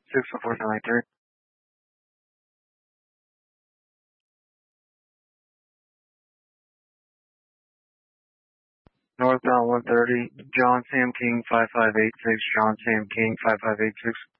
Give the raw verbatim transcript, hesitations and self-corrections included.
six one four nine three. Northbound one thirty, John Sam King five five eight six, John Sam King five five eight six.